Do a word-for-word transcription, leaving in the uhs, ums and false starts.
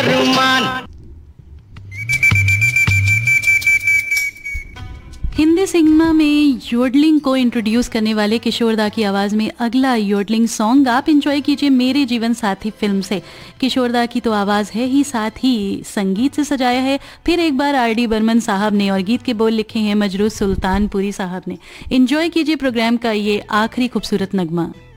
अरमान। Hindi cinema में yodelling को introduce करने वाले किशोर दा की आवाज़ में अगला योडलिंग सॉन्ग आप इंजॉय कीजिए मेरे जीवन साथी फिल्म से। किशोर दा की तो आवाज़ है ही, साथ ही संगीत से सजाया है फिर एक बार आर डी बर्मन साहब ने, और गीत के बोल लिखे हैं मजरू सुल्तानपुरी साहब ने। इंजॉय कीजिए प्रोग्राम का ये आखिरी खूबसूरत नगमा।